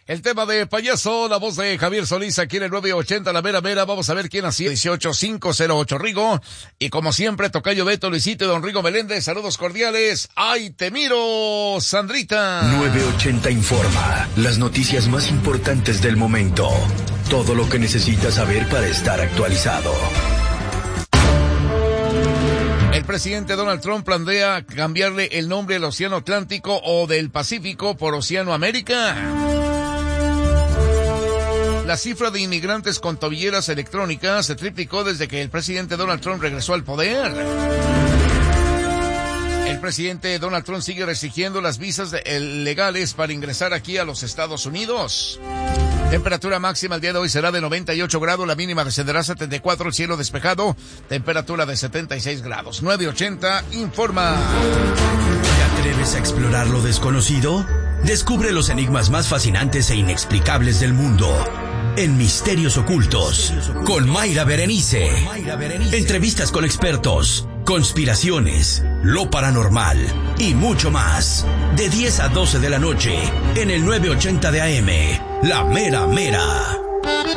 El tema de Payaso, la voz de Javier Solís aquí en el 980, la mera mera. Vamos a ver quién hacía 18508 Rigo. Y como siempre, tocayo Beto, Luisito y don Rigo Meléndez. Saludos cordiales. ¡Ay, te miro, Sandrita! 980 informa. Las noticias más importantes del momento. Todo lo que necesitas saber para estar actualizado. El presidente Donald Trump planea cambiarle el nombre del Océano Atlántico o del Pacífico por Océano América. La cifra de inmigrantes con tobilleras electrónicas se triplicó desde que el presidente Donald Trump regresó al poder. El presidente Donald Trump sigue restringiendo las visas legales para ingresar aquí a los Estados Unidos. Temperatura máxima el día de hoy será de 98 grados, la mínima descenderá a 74, el cielo despejado, temperatura de 76 grados. 980 informa. ¿Te atreves a explorar lo desconocido? Descubre los enigmas más fascinantes e inexplicables del mundo en Misterios Ocultos con Mayra Berenice. Entrevistas con expertos, conspiraciones, lo paranormal y mucho más. De 10 a 12 de la noche en el 980 de AM. La mera mera.